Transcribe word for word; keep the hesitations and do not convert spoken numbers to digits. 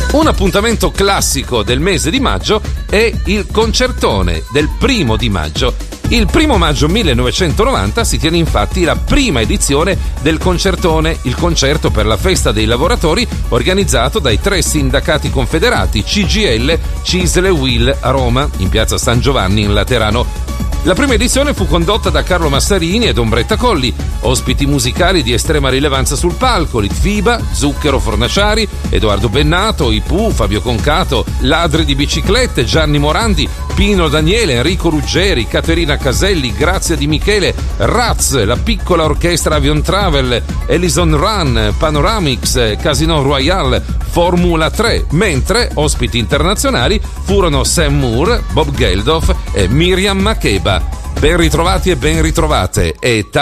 Un appuntamento classico del mese di maggio è il concertone del primo di maggio. Il primo maggio millenovecentonovanta si tiene infatti la prima edizione del concertone, il concerto per la festa dei lavoratori organizzato dai tre sindacati confederati C G I L, C I S L e U I L a Roma, in piazza San Giovanni in Laterano. La prima edizione fu condotta da Carlo Massarini ed Ombretta Colli, ospiti musicali di estrema rilevanza sul palco, Litfiba, Zucchero Fornaciari, Edoardo Bennato, I Pooh, Fabio Concato, Ladri di biciclette, Gianni Morandi, Pino Daniele, Enrico Ruggeri, Caterina Caselli, Grazia Di Michele, Raz, la piccola orchestra Avion Travel, Ellison Run, Panoramix, Casino Royale, Formula tre, mentre ospiti internazionali furono Sam Moore, Bob Geldof e Miriam Makeba. Ben ritrovati e ben ritrovate. E